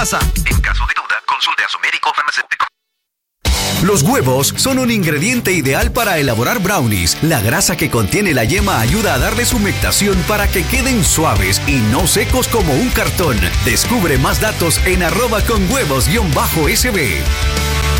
En caso de duda, consulte a su médico farmacéutico. Los huevos son un ingrediente ideal para elaborar brownies. La grasa que contiene la yema ayuda a darles humectación para que queden suaves y no secos como un cartón. Descubre más datos en @conhuevos_sb.